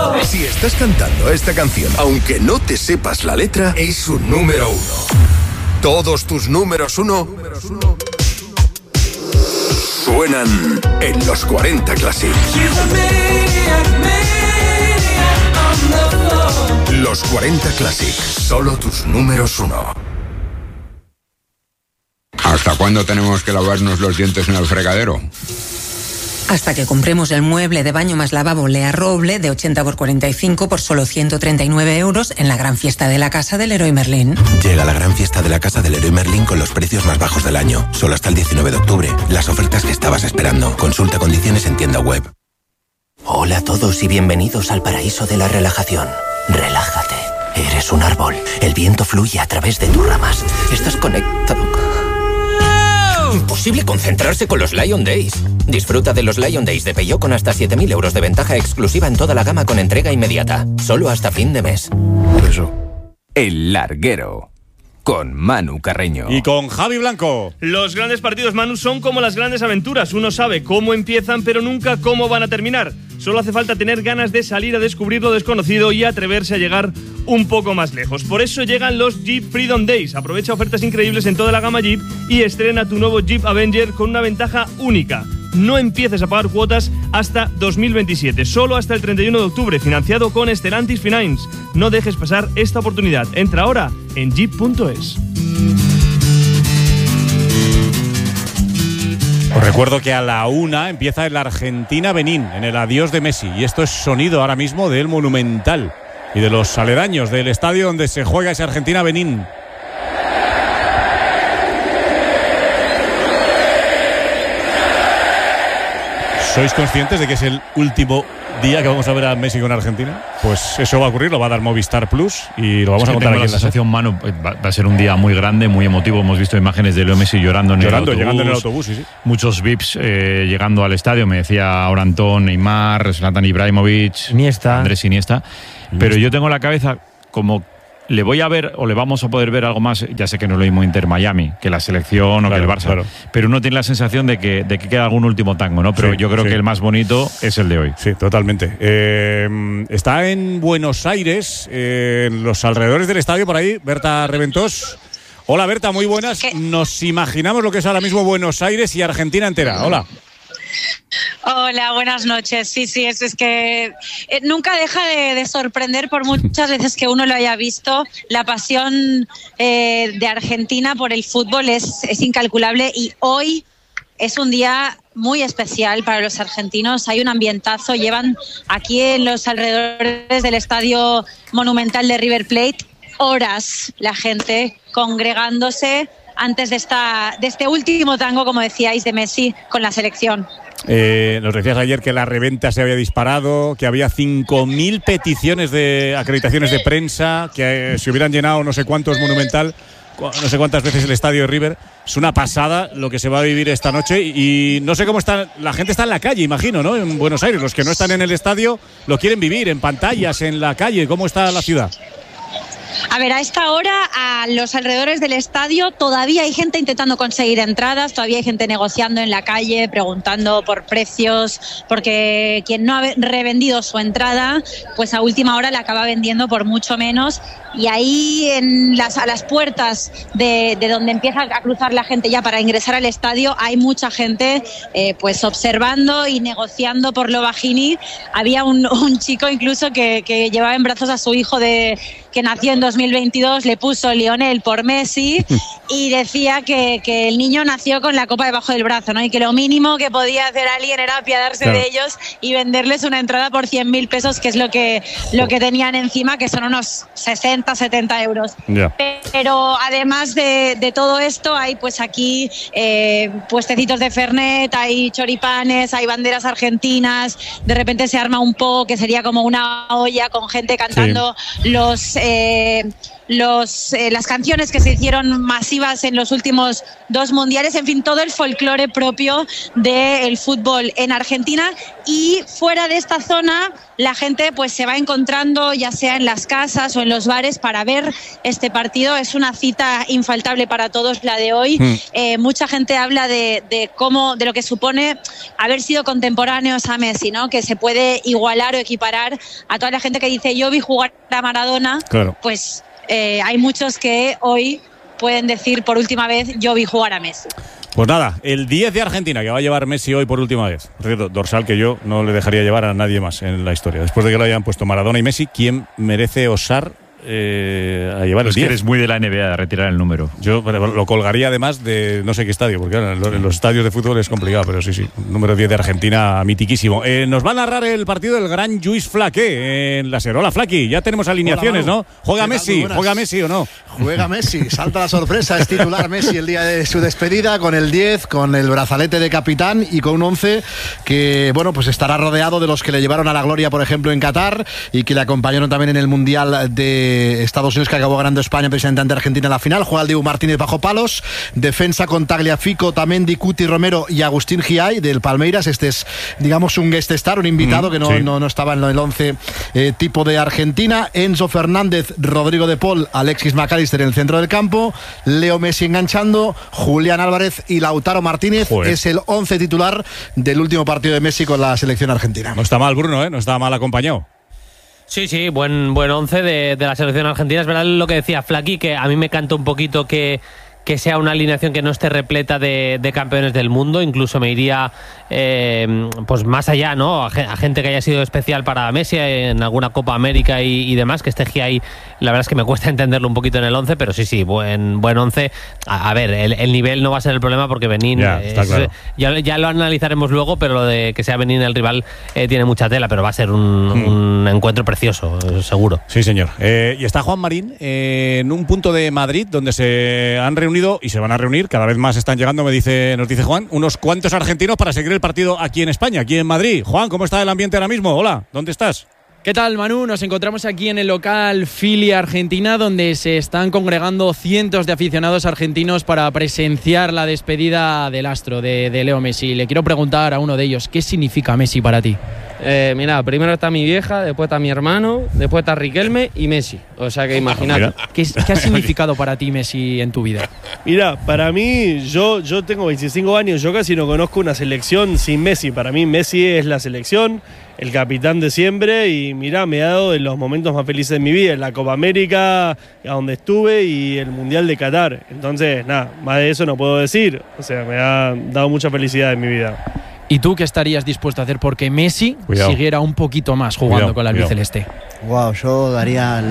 Si estás cantando esta canción, aunque no te sepas la letra, es un número 1. Todos tus números 1 suenan en los 40 Classic. Los 40 Classic, solo tus números 1. ¿Hasta cuándo tenemos que lavarnos los dientes en el fregadero? Hasta que compremos el mueble de baño más lavabo Lea Roble de 80 por 45 por solo 139 euros en la gran fiesta de la casa del Leroy Merlin. Llega la gran fiesta de la casa del Leroy Merlin con los precios más bajos del año. Solo hasta el 19 de octubre. Las ofertas que estabas esperando. Consulta condiciones en tienda web. Hola a todos y bienvenidos al paraíso de la relajación. Relájate. Eres un árbol. El viento fluye a través de tus ramas. Estás conectado. Imposible concentrarse con los Lion Days. Disfruta de los Lion Days de Peugeot con hasta 7.000 euros de ventaja exclusiva en toda la gama con entrega inmediata. Solo hasta fin de mes. El Larguero. Con Manu Carreño. Y con Javi Blanco. Los grandes partidos, Manu, son como las grandes aventuras. Uno sabe cómo empiezan, pero nunca cómo van a terminar. Solo hace falta tener ganas de salir a descubrir lo desconocido y atreverse a llegar un poco más lejos. Por eso llegan los Jeep Freedom Days. Aprovecha ofertas increíbles en toda la gama Jeep y estrena tu nuevo Jeep Avenger con una ventaja única. No empieces a pagar cuotas hasta 2027, solo hasta el 31 de octubre, financiado con Stellantis Finance. No dejes pasar esta oportunidad. Entra ahora en jeep.es. Os recuerdo que a la 1 empieza el Argentina-Benín, en el adiós de Messi. Y esto es sonido ahora mismo del Monumental y de los aledaños del estadio donde se juega ese Argentina-Benín. ¿Sois conscientes de que es el último día que vamos a ver a Messi con Argentina? Pues eso va a ocurrir, lo va a dar Movistar Plus y lo vamos a contar aquí en la sensación, Manu, va a ser un día muy grande, muy emotivo. Hemos visto imágenes de Leo Messi llorando llegando en el autobús, sí. Muchos VIPs llegando al estadio. Me decía ahora Antón, Neymar, Zlatan Ibrahimovic, Andrés Iniesta. Pero yo tengo la cabeza como le voy a ver o le vamos a poder ver algo más. Ya sé que no es lo mismo Inter-Miami que la selección o que el Barça, pero uno tiene la sensación de que queda algún último tango, ¿no? Pero yo creo que el más bonito es el de hoy. Sí, totalmente. Está en Buenos Aires, en los alrededores del estadio, por ahí, Berta Reventós. Hola, Berta, muy buenas. Nos imaginamos lo que es ahora mismo Buenos Aires y Argentina entera. Hola. Hola, buenas noches. Sí, es que nunca deja de sorprender por muchas veces que uno lo haya visto. La pasión de Argentina por el fútbol es incalculable y hoy es un día muy especial para los argentinos. Hay un ambientazo. Llevan aquí en los alrededores del Estadio Monumental de River Plate horas la gente congregándose antes de este último tango, como decíais, de Messi con la selección. Nos decías ayer que la reventa se había disparado, que había 5.000 peticiones de acreditaciones de prensa, que se hubieran llenado no sé cuántos Monumental, no sé cuántas veces el estadio de River. Es una pasada lo que se va a vivir esta noche y no sé cómo está, la gente está en la calle, imagino, ¿no? En Buenos Aires, los que no están en el estadio lo quieren vivir, en pantallas, en la calle. ¿Cómo está la ciudad? A ver, a esta hora, a los alrededores del estadio, todavía hay gente intentando conseguir entradas, todavía hay gente negociando en la calle, preguntando por precios, porque quien no ha revendido su entrada, pues a última hora la acaba vendiendo por mucho menos. Y ahí a las puertas de donde empieza a cruzar la gente ya para ingresar al estadio, hay mucha gente pues observando y negociando por lo bajini. Había un chico incluso que llevaba en brazos a su hijo que nació en 2022, le puso Lionel por Messi y decía que el niño nació con la copa debajo del brazo, ¿no? Y que lo mínimo que podía hacer alguien era apiadarse de ellos y venderles una entrada por 100.000 pesos, que es lo que tenían encima, que son unos 60-70 euros. Pero además de todo esto, hay pues aquí puestecitos de Fernet, hay choripanes, hay banderas argentinas. De repente se arma un poco, que sería como una olla con gente cantando los las canciones que se hicieron masivas en los últimos 2 mundiales, en fin, todo el folclore propio del fútbol en Argentina. Y fuera de esta zona la gente pues se va encontrando, ya sea en las casas o en los bares, para ver este partido. Es una cita infaltable para todos, la de hoy. Mucha gente habla de lo que supone haber sido contemporáneos a Messi, ¿no? Que se puede igualar o equiparar a toda la gente que dice yo vi jugar a Maradona. Claro. Pues hay muchos que hoy pueden decir por última vez yo vi jugar a Messi. Pues nada, el 10 de Argentina que va a llevar Messi hoy por última vez. Por cierto, dorsal que yo no le dejaría llevar a nadie más en la historia. Después de que lo hayan puesto Maradona y Messi, ¿quién merece osar a llevar el 10? Eres muy de la NBA, de retirar el número. Yo lo colgaría además de no sé qué estadio, porque en los estadios de fútbol es complicado, pero sí, número 10 de Argentina, mitiquísimo. Nos va a narrar el partido del gran Lluís Flaqué en la SER. Hola, Flaqui, ya tenemos alineaciones. Hola, ¿no? ¿Juega Messi o no? Juega Messi, salta la sorpresa, es titular Messi el día de su despedida, con el 10, con el brazalete de capitán y con un 11 que, bueno, pues estará rodeado de los que le llevaron a la gloria, por ejemplo, en Qatar, y que le acompañaron también en el Mundial de Estados Unidos, que acabó ganando España precisamente ante Argentina en la final. Juega el Dibu Martínez bajo palos, defensa con Tagliafico, Tamendi, Cuti, Romero y Agustín Giai del Palmeiras. Este es, digamos, un guest star, un invitado que no estaba en el 11 tipo de Argentina. Enzo Fernández, Rodrigo de Paul, Alexis McAllister en el centro del campo, Leo Messi enganchando, Julián Álvarez y Lautaro Martínez. Es el 11 titular del último partido de Messi con la selección argentina. No está mal, Bruno, no está mal acompañado. Sí, buen 11 de la selección argentina. Es verdad lo que decía Flaqui, que a mí me canta un poquito que sea una alineación que no esté repleta de campeones del mundo. Incluso me iría pues más allá, ¿no? A gente que haya sido especial para Messi en alguna Copa América y demás, que esté ahí. La verdad es que me cuesta entenderlo un poquito en el 11, pero sí, buen 11. A ver, el nivel no va a ser el problema, porque Benín claro. ya lo analizaremos luego, pero lo de que sea Benín el rival tiene mucha tela, pero va a ser un encuentro precioso, seguro. Sí, señor. Y está Juan Marín en un punto de Madrid donde se han reunido y se van a reunir, cada vez más están llegando, nos dice Juan, unos cuantos argentinos para seguir el partido aquí en España, aquí en Madrid. Juan, ¿cómo está el ambiente ahora mismo? Hola, ¿dónde estás? ¿Qué tal, Manu? Nos encontramos aquí en el local Filia Argentina, donde se están congregando cientos de aficionados argentinos para presenciar la despedida del astro de Leo Messi. Le quiero preguntar a uno de ellos, ¿qué significa Messi para ti? Mira, primero está mi vieja, después está mi hermano, después está Riquelme y Messi. O sea que imagínate. ¿Qué ha significado para ti Messi en tu vida? Mira, para mí, yo tengo 25 años, yo casi no conozco una selección sin Messi. Para mí Messi es la selección, el capitán de siempre, y mira, me ha dado de los momentos más felices de mi vida, en la Copa América, a donde estuve, y el Mundial de Qatar. Entonces, nada, más de eso no puedo decir. O sea, me ha dado mucha felicidad en mi vida. ¿Y tú qué estarías dispuesto a hacer porque Messi siguiera un poquito más jugando con la albiceleste? Yo daría